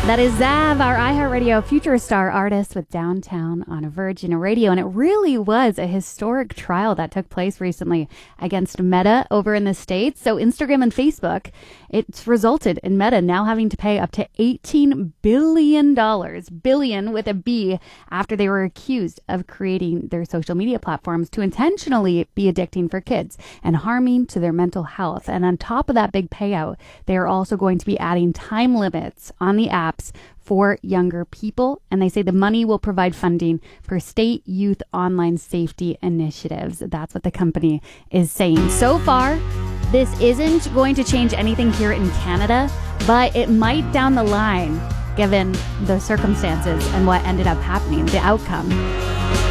That is Zav, our iHeartRadio Future Star artist with Downtown on Virgin Radio. And it really was a historic trial that took place recently against Meta over in the States. So Instagram and Facebook, it's resulted in Meta now having to pay up to $18 billion, billion with a B, after they were accused of creating their social media platforms to intentionally be addicting for kids and harming to their mental health. And on top of that big payout, they are also going to be adding time limits on the apps for younger people, and they say the money will provide funding for state youth online safety initiatives. That's what the company is saying. So far, this isn't going to change anything here in Canada, but it might down the line, given the circumstances and what ended up happening, the outcome.